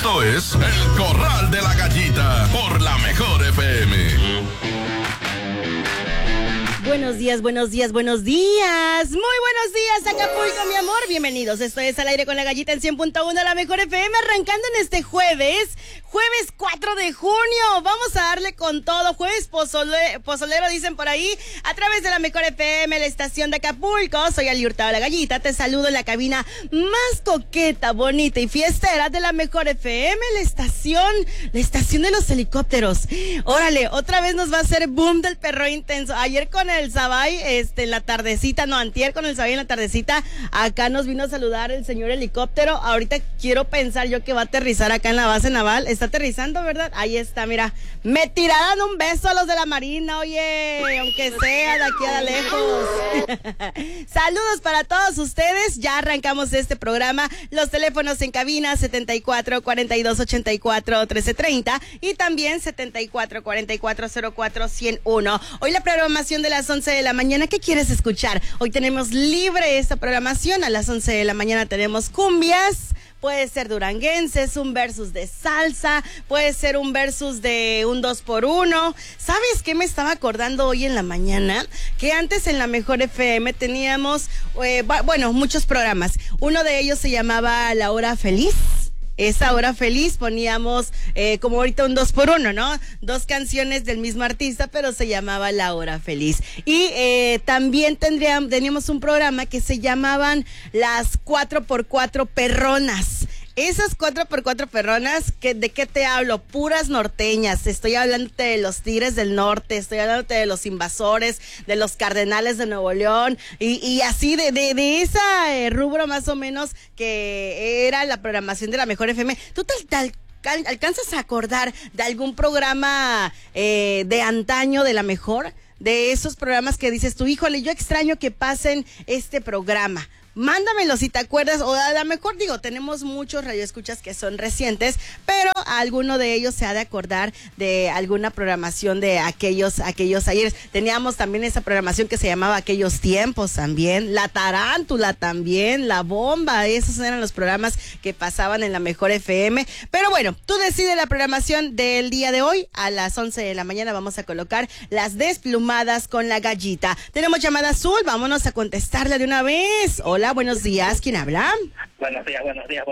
Esto es El Corral de la Gallita por la Mejor FM. Buenos días, buenos días, buenos días. Muy buenos días, Acapulco, mi amor. Bienvenidos. Esto es Al Aire con la Gallita en 100.1 de la Mejor FM. Arrancando en este jueves 4 de junio. Vamos a darle con todo. Jueves pozolero, dicen por ahí. A través de la Mejor FM, la estación de Acapulco. Soy Ali Hurtado, la Gallita. Te saludo en la cabina más coqueta, bonita y fiestera de la Mejor FM. La estación de los helicópteros. Órale, otra vez nos va a hacer boom del perro intenso. Ayer con el Sabay, en la tardecita, antier con el Sabay en la tardecita, acá nos vino a saludar el señor helicóptero. Ahorita quiero pensar yo que va a aterrizar acá en la base naval. Está aterrizando, ¿verdad? Ahí está, mira. Me tiraron un beso a los de la Marina, oye, aunque sea de aquí a lejos. Saludos para todos ustedes. Ya arrancamos este programa. Los teléfonos en cabina 74 42 84 1330 y también 74 44 04 101. Hoy la programación de las 11 de la mañana. ¿Qué quieres escuchar? Hoy tenemos libre esta programación. A las 11 de la mañana tenemos cumbias. Puede ser duranguenses, un versus de salsa, puede ser un versus de un 2x1. ¿Sabes qué me estaba acordando hoy en la mañana? Que antes en la Mejor FM teníamos, muchos programas. Uno de ellos se llamaba La Hora Feliz. Esa Hora Feliz poníamos como ahorita un 2x1, ¿no? Dos canciones del mismo artista, pero se llamaba La Hora Feliz. Y también teníamos un programa que se llamaban las 4x4 perronas. Esas 4x4 perronas, ¿de qué te hablo? Puras norteñas. Estoy hablándote de los Tigres del Norte, estoy hablándote de los Invasores, de los Cardenales de Nuevo León, y así de esa rubro más o menos que era la programación de la Mejor FM. ¿Tú alcanzas a acordar de algún programa de antaño de la Mejor? De esos programas que dices tú, híjole, yo extraño que pasen este programa. Mándamelo si te acuerdas, o a lo mejor tenemos muchos radioescuchas que son recientes, pero alguno de ellos se ha de acordar de alguna programación de aquellos ayeres. Teníamos también esa programación que se llamaba Aquellos Tiempos también, La Tarántula también, La Bomba, esos eran los programas que pasaban en la Mejor FM. Pero bueno, tú decides la programación del día de hoy. A las 11 de la mañana vamos a colocar Las Desplumadas con la Gallita. Tenemos llamada azul, vámonos a contestarla de una vez. Hola, buenos días. ¿Quién habla? Buenos días.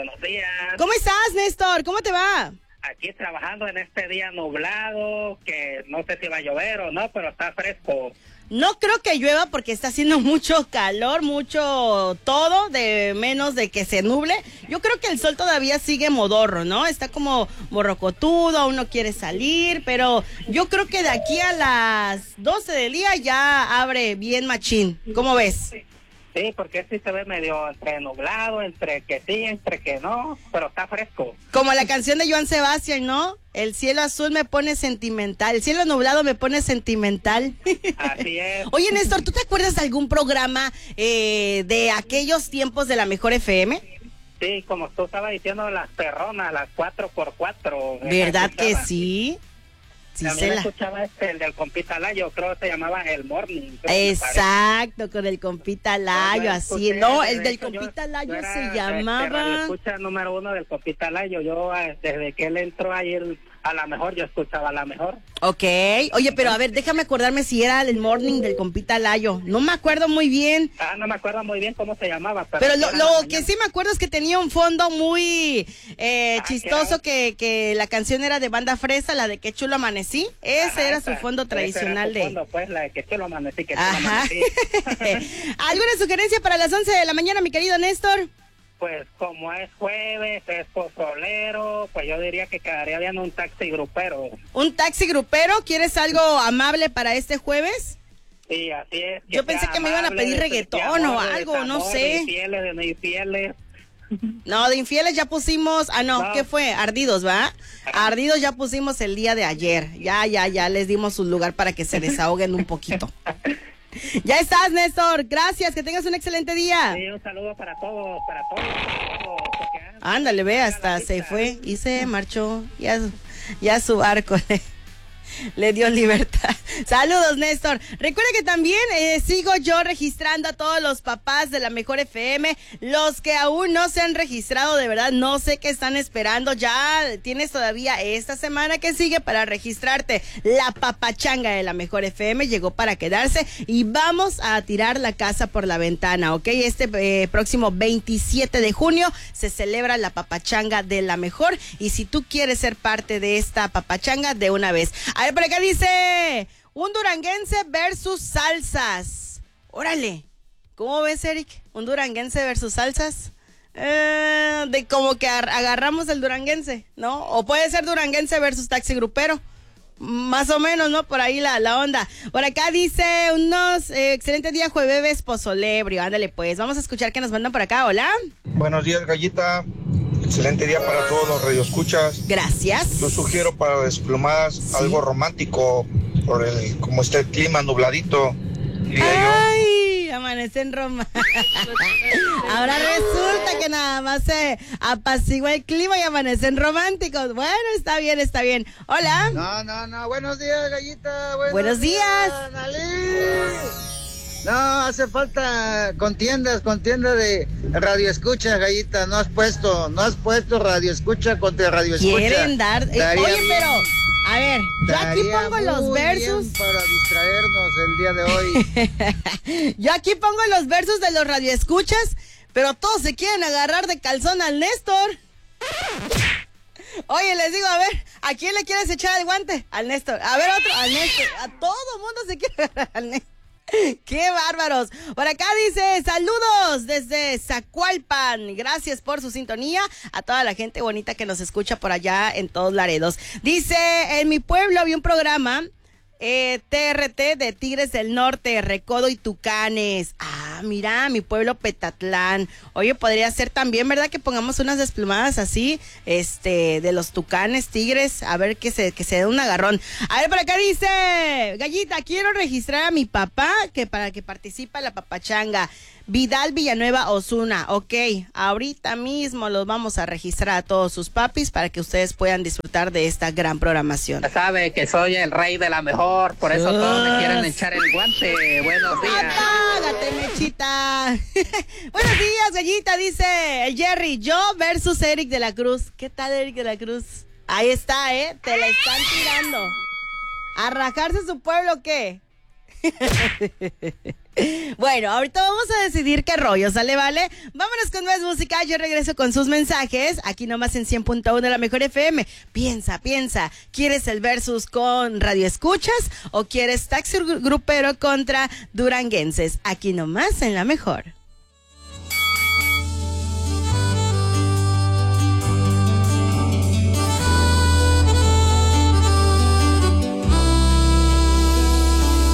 ¿Cómo estás, Néstor? ¿Cómo te va? Aquí trabajando en este día nublado, que no sé si va a llover o no, pero está fresco. No creo que llueva porque está haciendo mucho calor, mucho todo, de menos de que se nuble. Yo creo que el sol todavía sigue modorro, ¿no? Está como morrocotudo, aún no quiere salir, pero yo creo que de aquí a las 12 del día ya abre bien machín. ¿Cómo ves? Sí, porque sí se ve medio entre nublado, entre que sí, entre que no, pero está fresco. Como la canción de Joan Sebastián, ¿no? El cielo azul me pone sentimental, el cielo nublado me pone sentimental. Así es. Oye, Néstor, ¿tú te acuerdas de algún programa de aquellos tiempos de la Mejor FM? Sí, como tú estabas diciendo, las perronas, las 4x4. ¿Verdad que sí? Sí, también escuchaba el del compita Layo, creo que se llamaba El Morning. Exacto, con el compita Layo, así. No, el del compita Layo se llamaba... Escucha número 1 del compita Layo. Yo desde que él entró ahí a la Mejor, yo escuchaba La Mejor. Ok, oye, pero a ver, déjame acordarme si era el Morning del compita Layo. No me acuerdo muy bien. No me acuerdo muy bien cómo se llamaba. Pero lo que sí me acuerdo es que tenía un fondo muy chistoso, que la canción era de Banda Fresa, la de Qué Chulo Amanecí. Ese era su fondo tradicional de... fondo, pues, la de Qué Chulo Amanecí, Qué Chulo Amanecí. ¿Alguna sugerencia para las 11 de la mañana, mi querido Néstor? Pues como es jueves, es pozolero, pues yo diría que quedaría bien un taxi grupero. ¿Un taxi grupero? ¿Quieres algo amable para este jueves? Sí, así es. Yo pensé que me iban a pedir reggaetón o algo, no sé. De infieles, de no infieles. No, de infieles ya pusimos, no, ¿qué fue? Ardidos, ¿va? Ardidos ya pusimos el día de ayer. Ya les dimos un lugar para que se desahoguen un poquito. Ya estás, Néstor. Gracias, que tengas un excelente día. Sí, un saludo para todos. Ándale, ve, hasta se fue y se marchó. Ya su barco le dio libertad. Saludos, Néstor. Recuerda que también sigo yo registrando a todos los papás de la Mejor FM. Los que aún no se han registrado, de verdad, no sé qué están esperando. Ya tienes todavía esta semana que sigue para registrarte. La papachanga de la Mejor FM llegó para quedarse y vamos a tirar la casa por la ventana, ¿ok? Este próximo 27 de junio se celebra la papachanga de la Mejor y si tú quieres ser parte de esta papachanga, de una vez. A ver, por acá dice, un duranguense versus salsas. Órale, ¿cómo ves, Eric? Un duranguense versus salsas. De como que agarramos el duranguense, ¿no? O puede ser duranguense versus taxi grupero. Más o menos, ¿no? Por ahí la onda. Por acá dice excelente día, jueves pozolebrio. Ándale, pues, vamos a escuchar qué nos mandan por acá. Hola. Buenos días, Gallita. Excelente día para todos los radioescuchas. Gracias. Yo sugiero para desplumadas algo romántico por como está el clima nubladito. Ay, amanece en Roma. Ahora resulta que nada más se apacigua el clima y amanecen románticos. Bueno, está bien, está bien. Hola. No. Buenos días, Gallita. Buenos días. No, hace falta contienda de radioescucha, Gallita. No has puesto radioescucha contra radioescucha. Quieren dar. Oye, pero a ver, yo aquí pongo los versos para distraernos el día de hoy. Yo aquí pongo los versos de los radioescuchas, pero todos se quieren agarrar de calzón al Néstor. Oye, les digo, a ver, ¿a quién le quieres echar el guante? Al Néstor. A ver, otro, al Néstor. A todo mundo se quiere agarrar al Néstor. ¡Qué bárbaros! Por acá dice, saludos desde Zacualpan. Gracias por su sintonía. A toda la gente bonita que nos escucha por allá en todos Laredos. Dice, en mi pueblo había un programa TRT de Tigres del Norte, Recodo y Tucanes. Ah, mira, mi pueblo Petatlán. Oye, podría ser también, ¿verdad? Que pongamos unas desplumadas así, de los Tucanes, Tigres, a ver que se dé un agarrón. A ver, por acá dice, Gallita, quiero registrar a mi papá para que participe en la papachanga. Vidal Villanueva Osuna, ok, ahorita mismo los vamos a registrar a todos sus papis para que ustedes puedan disfrutar de esta gran programación. Sabe que soy el rey de la Mejor, por eso todos me quieren echar el guante. Buenos días. Apágate, Mechita. Buenos días, Gallita, dice el Jerry, yo versus Eric de la Cruz. ¿Qué tal, Eric de la Cruz? Ahí está, te la están tirando. ¿A rajarse su pueblo o qué? Bueno, ahorita vamos a decidir qué rollo, ¿sale, vale? Vámonos con más música, yo regreso con sus mensajes, aquí nomás en 100.1 de la Mejor FM. Piensa, ¿quieres el versus con Radio Escuchas o quieres taxi grupero contra duranguenses? Aquí nomás en la Mejor.